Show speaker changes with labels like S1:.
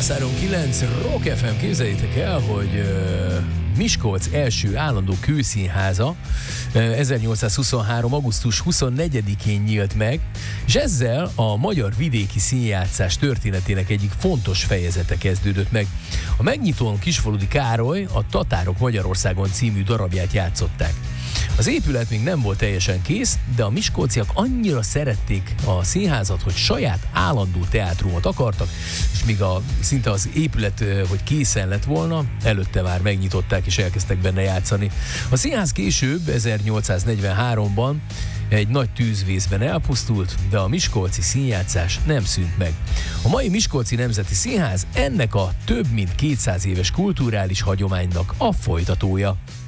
S1: 103.9 Rock FM, képzeljétek el, hogy Miskolc első állandó kőszínháza 1823. augusztus 24-én nyílt meg, és ezzel a magyar vidéki színjátszás történetének egyik fontos fejezete kezdődött meg. A megnyitón Kisfaludy Károly a Tatárok Magyarországon című darabját játszották. Az épület még nem volt teljesen kész, de a miskolciak annyira szerették a színházat, hogy saját állandó teátrumot akartak, és míg szinte az épület, hogy készen lett volna, előtte már megnyitották és elkezdtek benne játszani. A színház később, 1843-ban egy nagy tűzvészben elpusztult, de a miskolci színjátszás nem szűnt meg. A mai Miskolci Nemzeti Színház ennek a több mint 200 éves kulturális hagyománynak a folytatója.